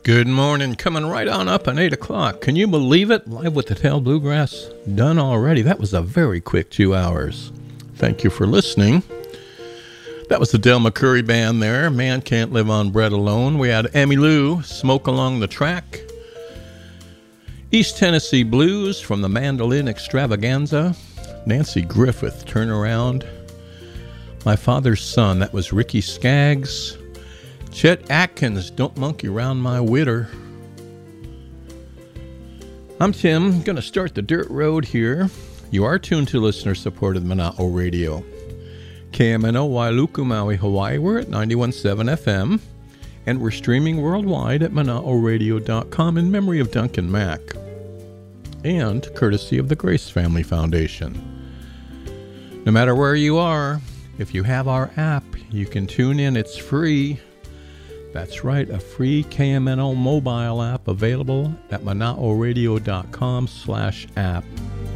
Good morning, coming right on up at 8 o'clock. Can you believe it? Live with the Tail Bluegrass done already. That was a very quick 2 hours. Thank you for listening. That was the Del McCoury Band there. Man Can't Live on Bread Alone. We had Emmylou, Smoke Along the Track. East Tennessee Blues from the Mandolin Extravaganza. Nancy Griffith, Turn Around. My Father's Son, that was Ricky Skaggs. Chet Atkins, Don't Monkey Round My Widder. I'm Tim, going to start the dirt road here. You are tuned to listener-supported Mana'o Radio. KMNO Wailuku, Maui, Hawaii. We're at 91.7 FM, and we're streaming worldwide at mana'oradio.com in memory of Duncan Mack, and courtesy of the Grace Family Foundation. No matter where you are, if you have our app, you can tune in. It's free. That's right, a free KMNO mobile app available at mana'oradio.com/app.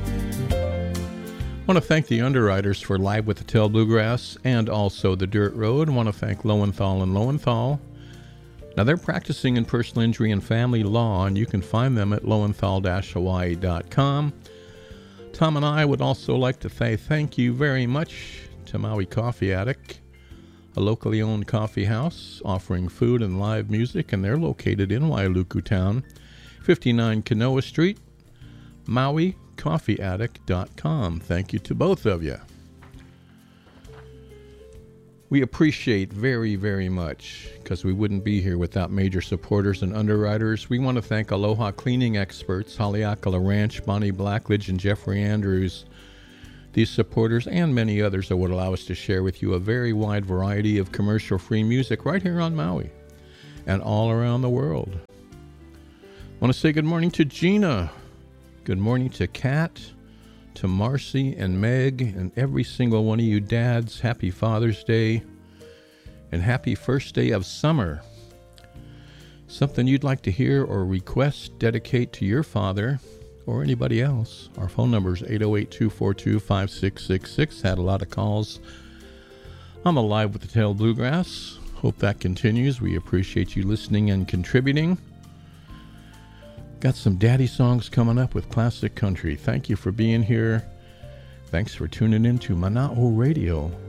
I want to thank the underwriters for Live with the Tail Bluegrass and also the Dirt Road. I want to thank Lowenthal and Lowenthal. Now, they're practicing in personal injury and family law, and you can find them at lowenthal-hawaii.com. Tom and I would also like to say thank you very much to Maui Coffee Attic, a locally owned coffee house offering food and live music, and they're located in Wailuku Town, 59 Kanoa Street, MauiCoffeeAttic.com. Thank you to both of you. We appreciate very, very much, because we wouldn't be here without major supporters and underwriters. We want to thank Aloha Cleaning Experts, Haleakala Ranch, Bonnie Blackledge, and Jeffrey Andrews. These supporters and many others that would allow us to share with you a very wide variety of commercial-free music right here on Maui and all around the world. I want to say good morning to Gina. Good morning to Kat, to Marcy and Meg, and every single one of you dads. Happy Father's Day and happy first day of summer. Something you'd like to hear or request, dedicate to your father or anybody else. Our phone number is 808-242-5666. Had a lot of calls. I'm Alive with the Tail Bluegrass. Hope that continues. We appreciate you listening and contributing. Got some daddy songs coming up with classic country. Thank you for being here. Thanks for tuning in to Mana'o Radio.